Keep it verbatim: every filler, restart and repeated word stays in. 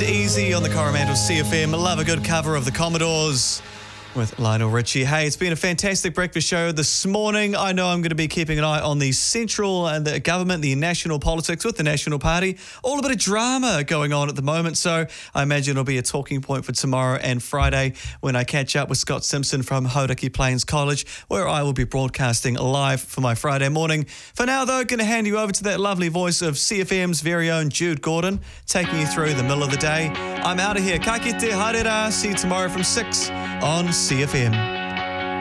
Easy on the Coromandel C F M. Love a good cover of the Commodores with Lionel Richie. Hey, it's been a fantastic breakfast show this morning. I know I'm going to be keeping an eye on the central and the government, the national politics with the National Party. All a bit of drama going on at the moment, so I imagine it'll be a talking point for tomorrow and Friday when I catch up with Scott Simpson from Hauraki Plains College, where I will be broadcasting live for my Friday morning. For now, though, going to hand you over to that lovely voice of C F M's very own Jude Gordon, taking you through the middle of the day. I'm out of here. Ka kite, haere rā. See you tomorrow from six on C F M.